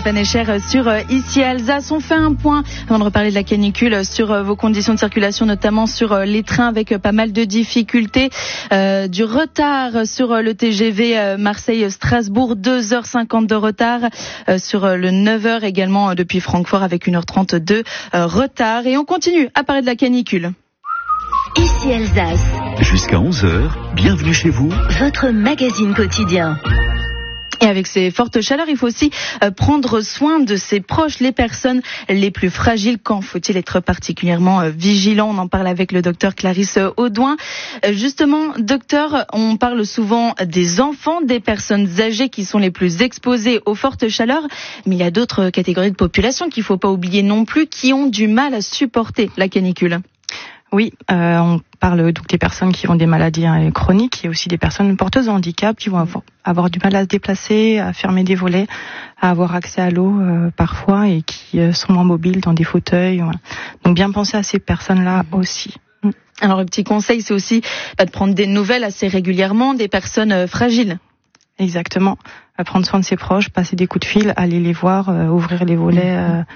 Stéphane Echer sur Ici Alsace. On fait un point avant de reparler de la canicule sur vos conditions de circulation, notamment sur les trains avec pas mal de difficultés. Du retard sur le TGV Marseille-Strasbourg, 2h50 de retard. Sur le 9h également depuis Francfort avec 1h30 de retard. Et on continue à parler de la canicule. Ici Alsace. Jusqu'à 11h, bienvenue chez vous. Votre magazine quotidien. Et avec ces fortes chaleurs, il faut aussi prendre soin de ses proches, les personnes les plus fragiles. Quand faut-il être particulièrement vigilant? On en parle avec le docteur Clarisse Audouin. Justement, docteur, on parle souvent des enfants, des personnes âgées qui sont les plus exposées aux fortes chaleurs. Mais il y a d'autres catégories de population qu'il ne faut pas oublier non plus, qui ont du mal à supporter la canicule. Oui, on parle donc des personnes qui ont des maladies chroniques et aussi des personnes porteuses de handicap qui vont avoir du mal à se déplacer, à fermer des volets, à avoir accès à l'eau parfois et qui sont moins mobiles dans des fauteuils. Voilà. Donc bien penser à ces personnes-là aussi. Alors le petit conseil, c'est aussi de prendre des nouvelles assez régulièrement des personnes fragiles. Exactement. Prendre soin de ses proches, passer des coups de fil, aller les voir, ouvrir les volets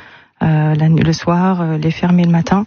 le soir, les fermer le matin.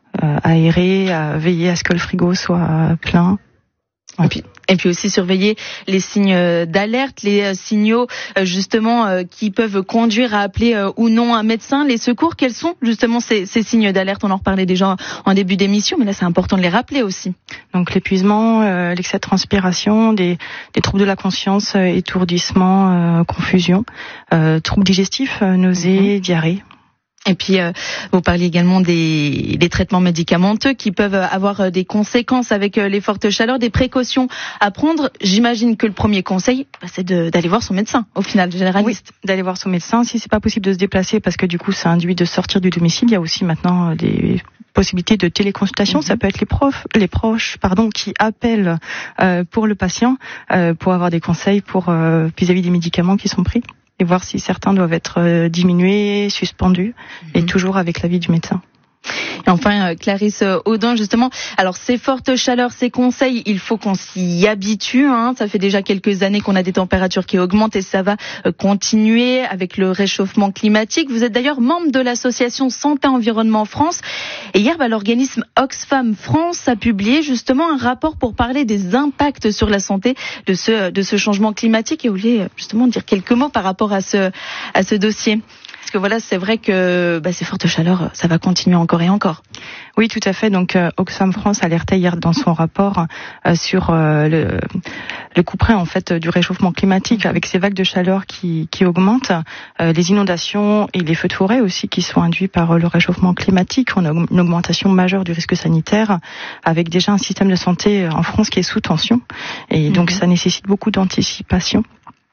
Aérer, veiller à ce que le frigo soit plein. Ouais. Et puis aussi surveiller les signes d'alerte, les signaux justement qui peuvent conduire à appeler ou non un médecin, les secours. Quels sont justement ces signes d'alerte? On en reparlait déjà en début d'émission, mais là c'est important de les rappeler aussi. Donc l'épuisement, l'excès de transpiration, des troubles de la conscience, étourdissement, confusion, troubles digestifs, nausées, diarrhée. Et puis, vous parliez également des traitements médicamenteux qui peuvent avoir des conséquences avec les fortes chaleurs, des précautions à prendre. J'imagine que le premier conseil, c'est d'aller voir son médecin, au final, généraliste. Oui, d'aller voir son médecin. Si c'est pas possible de se déplacer parce que du coup, ça induit de sortir du domicile, il y a aussi maintenant des possibilités de téléconsultation. Ça peut être les proches, qui appellent pour le patient pour avoir des conseils vis-à-vis des médicaments qui sont pris. Et voir si certains doivent être diminués, suspendus, et toujours avec l'avis du médecin. Et enfin, Clarisse Audouin, justement, alors ces fortes chaleurs, ces conseils, il faut qu'on s'y habitue. Ça fait déjà quelques années qu'on a des températures qui augmentent et ça va continuer avec le réchauffement climatique. Vous êtes d'ailleurs membre de l'association Santé Environnement France. Et hier, l'organisme Oxfam France a publié justement un rapport pour parler des impacts sur la santé de ce changement climatique. Et vous vouliez justement dire quelques mots par rapport à ce dossier. Parce que voilà, c'est vrai que ces fortes chaleurs, ça va continuer encore et encore. Oui, tout à fait. Donc Oxfam France alertait hier dans son rapport sur le couperet en fait du réchauffement climatique avec ces vagues de chaleur qui augmentent, les inondations et les feux de forêt aussi qui sont induits par le réchauffement climatique. On a une augmentation majeure du risque sanitaire avec déjà un système de santé en France qui est sous tension et donc ça nécessite beaucoup d'anticipation.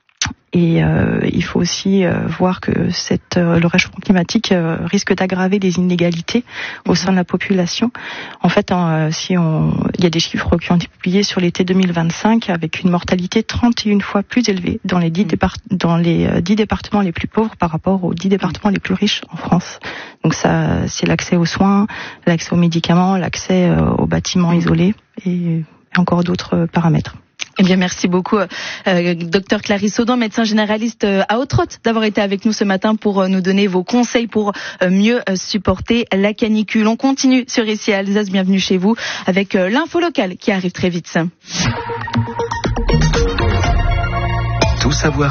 Et il faut aussi voir que le réchauffement climatique risque d'aggraver les inégalités au sein de la population. En fait, il y a des chiffres qui ont été publiés sur l'été 2025 avec une mortalité 31 fois plus élevée dans les 10 départements les plus pauvres par rapport aux 10 départements les plus riches en France. Donc ça, c'est l'accès aux soins, l'accès aux médicaments, l'accès aux bâtiments isolés et encore d'autres paramètres. Eh bien, merci beaucoup, docteur Clarisse Audouin, médecin généraliste à Haute-Rotte, d'avoir été avec nous ce matin pour nous donner vos conseils pour mieux supporter la canicule. On continue sur Ici à Alsace, bienvenue chez vous, avec l'info locale qui arrive très vite. Tout savoir.